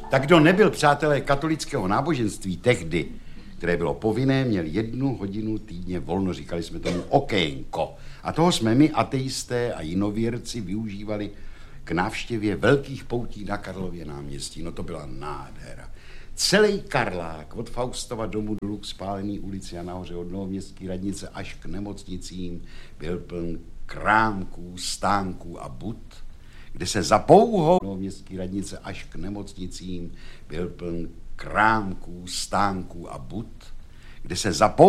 Tak kdo nebyl přátelé katolického náboženství tehdy, které bylo povinné, měl 1 hodinu týdně volno, říkali jsme tomu okénko. A toho jsme my, ateisté a jinověrci, využívali k návštěvě velkých poutí na Karlově náměstí. No to byla nádhera. Celý Karlák, od Faustova domu dolů k Spálený ulici a nahoře od Novoměstské radnice až k nemocnicím, byl pln krámků, stánků a bud, kde se za pouhou Novoměstské radnice až k nemocnicím byl pln krámků, stánků a bud, kde se za pouhou